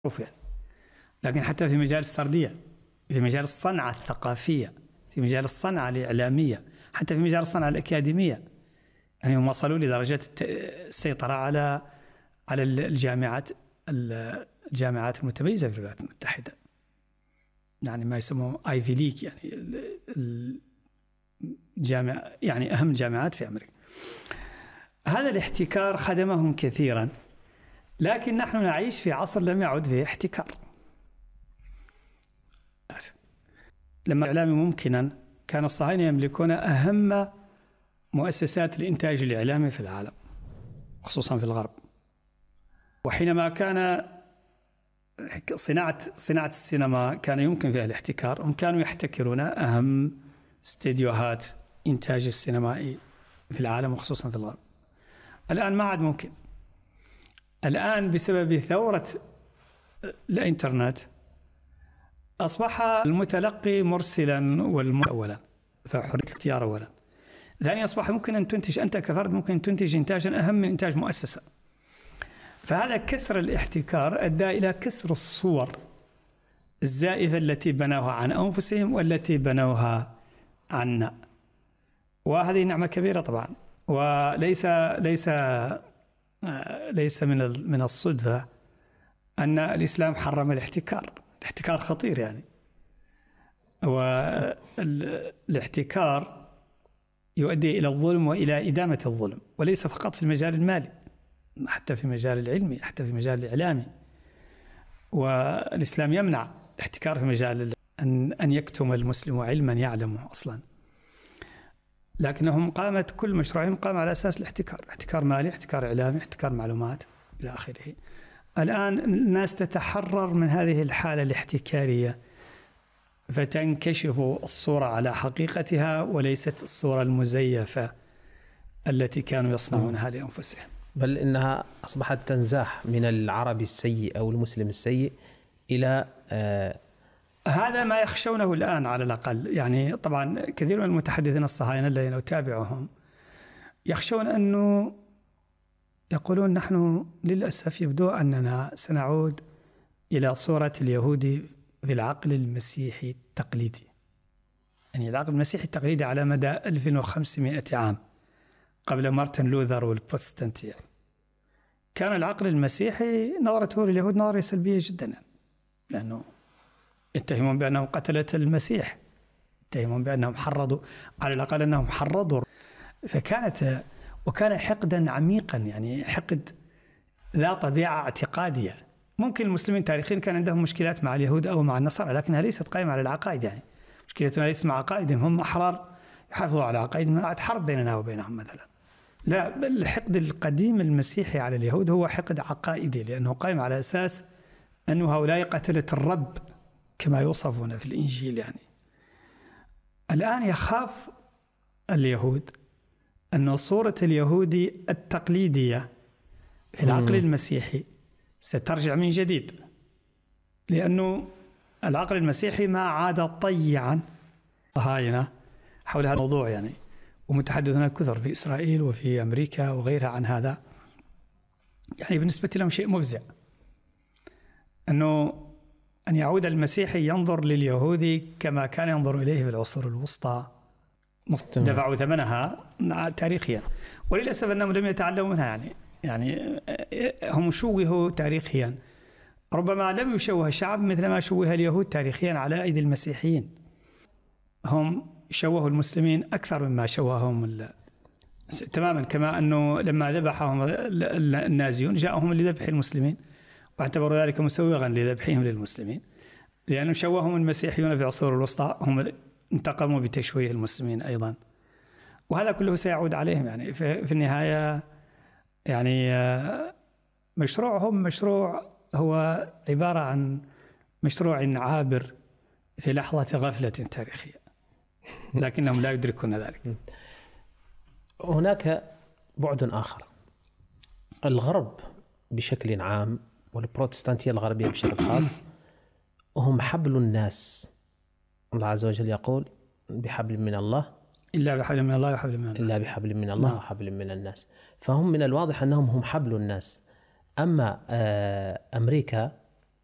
يعني. لكن حتى في مجال السردية، في مجال الصنعة الثقافية، في مجال الصنعة الإعلامية، حتى في مجال الصنعة الأكاديمية، يعني هم وصلوا لدرجة السيطرة على الجامعات المتميزة في الولايات المتحدة، يعني ما يسموه آيفي ليج، يعني الجامعة، يعني أهم الجامعات في أمريكا. هذا الاحتكار خدمهم كثيرا، لكن نحن نعيش في عصر لم يعد فيه احتكار. لما الإعلام ممكنا كان الصهاينة يملكون أهم مؤسسات الإنتاج الإعلامي في العالم، خصوصا في الغرب. وحينما كان صناعة السينما كان يمكن فيها الاحتكار، هم كانوا يحتكرون أهم استديوهات إنتاج السينمائي في العالم وخصوصا في الغرب. الآن ما عاد ممكن. الآن بسبب ثورة الإنترنت أصبح المتلقي مرسلا أولا، فحرية الاختيار أولا. ثانيا أصبح ممكن أن تنتج أنت كفرد، ممكن أن تنتج إنتاجا أهم من إنتاج مؤسسة. فهذا كسر الاحتكار أدى إلى كسر الصور الزائفة التي بنوها عن أنفسهم والتي بنوها عنا، وهذه نعمة كبيرة طبعا. وليس من الصدفة أن الإسلام حرم الاحتكار. الاحتكار خطير يعني، والاحتكار يؤدي إلى الظلم وإلى إدامة الظلم، وليس فقط في المجال المالي، حتى في المجال العلمي، حتى في المجال الإعلامي. والإسلام يمنع الاحتكار في مجال أن يكتم المسلم علما يعلمه أصلا، لكنهم قامت كل مشروعهم قام على أساس الاحتكار، احتكار مالي، احتكار إعلامي، احتكار معلومات إلى آخره. الآن الناس تتحرر من هذه الحالة الاحتكارية، فتنكشف الصورة على حقيقتها وليست الصورة المزيفة التي كانوا يصنعونها لأنفسهم، بل إنها أصبحت تنزاح من العربي السيء أو المسلم السيء إلى هذا ما يخشونه الآن على الأقل. يعني طبعا كثير من المتحدثين الصهاينة الذين أتابعهم يخشون أنه يقولون نحن للأسف يبدو أننا سنعود إلى صورة اليهودي في العقل المسيحي التقليدي. يعني العقل المسيحي التقليدي على مدى 1500 عام قبل مارتن لوثر والبروتستانتية، كان العقل المسيحي نظرته لليهود نظرة سلبية جدا، لأنه يتهمون بأنهم قتلة المسيح، يتهمون بأنهم حرضوا، على الأقل أنهم حرضوا. وكان حقدا عميقا، يعني حقد ذا طبيعة اعتقادية. ممكن المسلمين تاريخيا كان عندهم مشكلات مع اليهود أو مع النصارى، لكنها ليست قائمة على العقائد. يعني مشكلتنا ليست مع عقائدهم، هم أحرار يحافظوا على عقائدهم، ما عاد حرب بيننا وبينهم مثلا. لا، بل الحقد القديم المسيحي على اليهود هو حقد عقائدي، لأنه قائم على أساس أن هؤلاء قتلة الرب كما يوصفون في الإنجيل. يعني الآن يخاف اليهود أن صورة اليهودي التقليدية في العقل المسيحي سترجع من جديد، لأنه العقل المسيحي ما عاد طيعا صهاينة حول هذا الموضوع. يعني ومتحدثون كثر في إسرائيل وفي أمريكا وغيرها عن هذا. يعني بالنسبة لهم شيء مفزع أن يعود المسيحي ينظر لليهودي كما كان ينظر إليه في العصور الوسطى، دفعوا ثمنها تاريخيا، وللأسف أنهم لم يتعلموا منها. يعني هم شوهوا تاريخيا، ربما لم يشوه الشعب مثل ما شوه اليهود تاريخيا على أيدي المسيحيين. هم شوهوا المسلمين أكثر مما شوههم تماما، كما أنه لما ذبحهم النازيون جاءهم لذبح المسلمين واعتبروا ذلك مسوغا لذبحهم للمسلمين، لأنه شوههم المسيحيون في عصور الوسطى، هم انتقموا بتشويه المسلمين أيضا، وهذا كله سيعود عليهم. يعني في النهاية يعني مشروعهم هو عبارة عن مشروع عابر في لحظة غفلة تاريخية، لكنهم لا يدركون ذلك. هناك بعد آخر، الغرب بشكل عام والبروتستانتية الغربية بشكل خاص هم حبل الناس. الله عز وجل يقول بحبل من الله إلا بحبل من الله وحبل من الناس، إلا بحبل من الله وحبل من الناس. فهم من الواضح أنهم هم حبل الناس. أما أمريكا